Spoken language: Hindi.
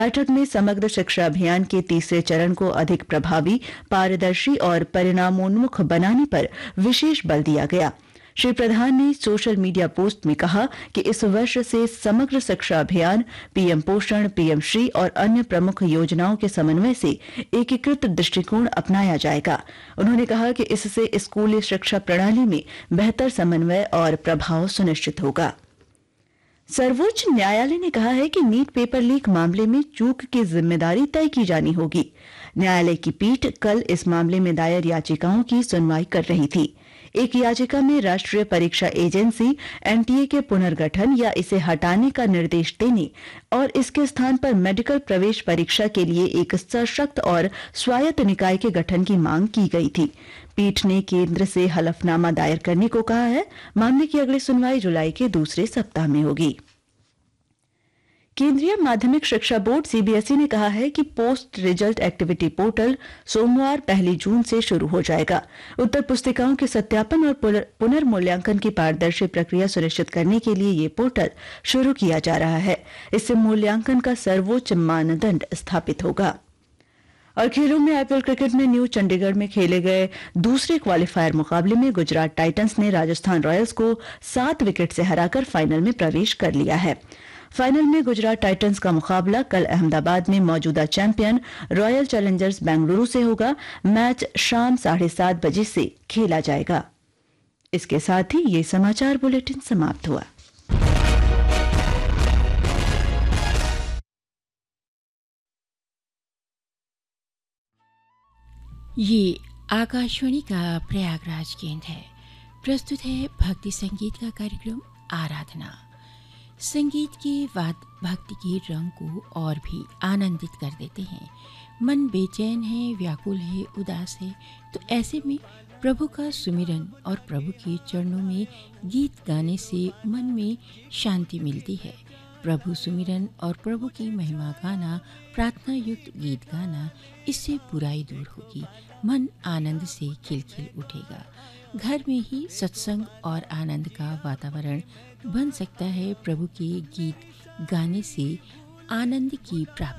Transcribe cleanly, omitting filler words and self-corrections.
बैठक में समग्र शिक्षा अभियान के तीसरे चरण को अधिक प्रभावी, पारदर्शी और परिणामोन्मुख बनाने पर विशेष बल दिया गया। श्री प्रधान ने सोशल मीडिया पोस्ट में कहा कि इस वर्ष से समग्र शिक्षा अभियान, पीएम पोषण, पीएम श्री और अन्य प्रमुख योजनाओं के समन्वय से एकीकृत दृष्टिकोण अपनाया जाएगा। उन्होंने कहा कि इससे स्कूली शिक्षा प्रणाली में बेहतर समन्वय और प्रभाव सुनिश्चित होगा। सर्वोच्च न्यायालय ने कहा है कि नीट पेपर लीक मामले में चूक की जिम्मेदारी तय की जानी होगी। न्यायालय की पीठ कल इस मामले में दायर याचिकाओं की सुनवाई कर रही थी। एक याचिका में राष्ट्रीय परीक्षा एजेंसी एनटीए के पुनर्गठन या इसे हटाने का निर्देश देने और इसके स्थान पर मेडिकल प्रवेश परीक्षा के लिए एक सशक्त और स्वायत्त निकाय के गठन की मांग की गई थी। पीठ ने केंद्र से हलफनामा दायर करने को कहा है। मामले की अगली सुनवाई जुलाई के दूसरे सप्ताह में होगी। केंद्रीय माध्यमिक शिक्षा बोर्ड सीबीएसई ने कहा है कि पोस्ट रिजल्ट एक्टिविटी पोर्टल सोमवार 1 जून से शुरू हो जाएगा। उत्तर पुस्तिकाओं के सत्यापन और पुनर्मूल्यांकन की पारदर्शी प्रक्रिया सुनिश्चित करने के लिए ये पोर्टल शुरू किया जा रहा है। इससे मूल्यांकन का सर्वोच्च मानदंड स्थापित होगा। और खेलों में आईपीएल क्रिकेट में न्यू चंडीगढ़ में खेले गए दूसरे क्वालीफायर मुकाबले में गुजरात टाइटंस ने राजस्थान रॉयल्स को 7 विकेट से हराकर फाइनल में प्रवेश कर लिया है। फाइनल में गुजरात टाइटंस का मुकाबला कल अहमदाबाद में मौजूदा चैंपियन रॉयल चैलेंजर्स बेंगलुरु से होगा। मैच शाम 7:30 बजे से खेला जाएगा। इसके साथ ही ये समाचार बुलेटिन समाप्त हुआ। ये आकाशवाणी का प्रयागराज केंद्र है। प्रस्तुत है भक्ति संगीत का कार्यक्रम आराधना। संगीत के वाद भक्ति के रंग को और भी आनंदित कर देते हैं। मन बेचैन है, व्याकुल है, उदास है, तो ऐसे में प्रभु का सुमिरन और प्रभु के चरणों में गीत गाने से मन में शांति मिलती है। प्रभु सुमिरन और प्रभु की महिमा गाना, प्रार्थना युक्त गीत गाना, इससे बुराई दूर होगी, मन आनंद से खिलखिल उठेगा। घर में ही सत्संग और आनंद का वातावरण बन सकता है। प्रभु के गीत गाने से आनंद की प्राप्ति